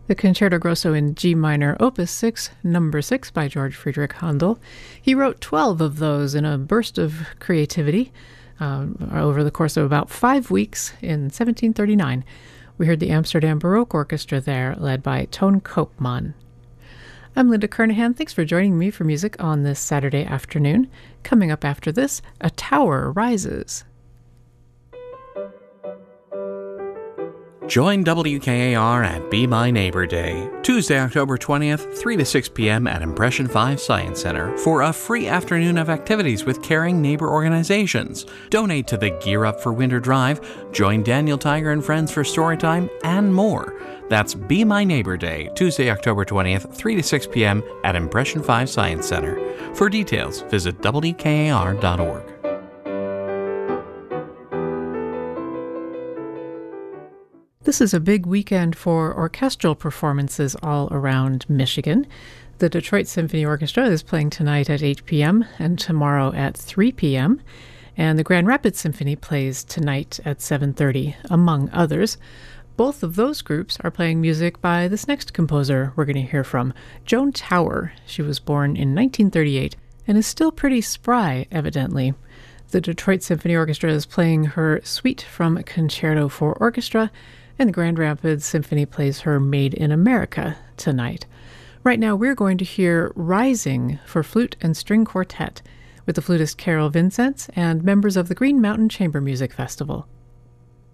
The Concerto Grosso in G minor, Opus 6, number 6 by George Friedrich Handel. He wrote 12 of those in a burst of creativity over the course of about 5 weeks in 1739. We heard the Amsterdam Baroque Orchestra there, led by Toon Koopman. I'm Linda Kernahan. Thanks for joining me for music on this Saturday afternoon. Coming up after this, A Tower Rises. Join WKAR at Be My Neighbor Day, Tuesday, October 20th, 3 to 6 p.m. at Impression 5 Science Center for a free afternoon of activities with caring neighbor organizations. Donate to the Gear Up for Winter Drive, join Daniel Tiger and friends for Storytime, and more. That's Be My Neighbor Day, Tuesday, October 20th, 3 to 6 p.m. at Impression 5 Science Center. For details, visit WKAR.org. This is a big weekend for orchestral performances all around Michigan. The Detroit Symphony Orchestra is playing tonight at 8 p.m. and tomorrow at 3 p.m. And the Grand Rapids Symphony plays tonight at 7:30, among others. Both of those groups are playing music by this next composer we're going to hear from, Joan Tower. She was born in 1938 and is still pretty spry, evidently. The Detroit Symphony Orchestra is playing her Suite from Concerto for Orchestra, and the Grand Rapids Symphony plays her Made in America tonight. Right now we're going to hear Rising for flute and string quartet with the flutist Carol Vincents and members of the Green Mountain Chamber Music Festival.